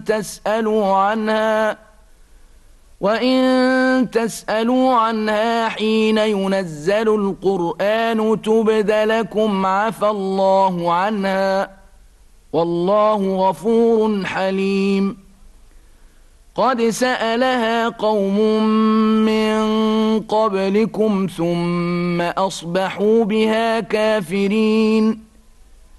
تسألوا عنها حين ينزل القرآن تبد لكم عفى الله عنها، والله غفور حليم. قد سألها قوم من قبلكم ثم أصبحوا بها كافرين.